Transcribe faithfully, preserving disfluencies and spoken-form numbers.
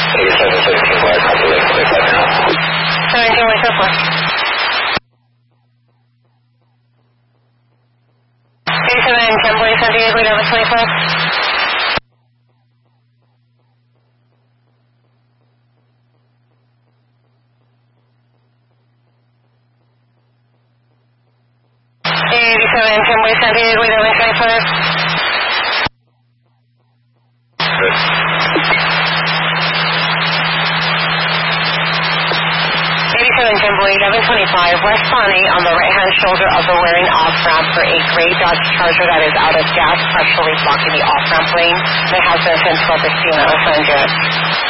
eighty-seven seventeen Black, copy lake twenty-five now. seventeen, what's up for? eighty-seven ten Blaze, San Diego, eleven twenty-five. eighty-seven ten Blaze, San Diego, eleven twenty-five. Good. eighty-seven ten Blaze, eleven twenty-five, West Bonnie on the right-hand shoulder of the wearing off-ramp for a gray Dodge Charger that is out of gas, partially blocking the off-ramp lane. That has been since twelve fifteen Los Angeles.